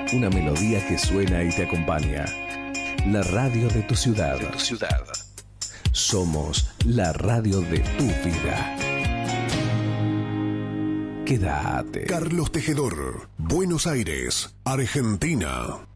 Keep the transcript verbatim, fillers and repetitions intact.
Una melodía que suena y te acompaña. La radio de tu ciudad. De tu ciudad. Somos la radio de tu vida. Quédate. Carlos Tejedor, Buenos Aires, Argentina.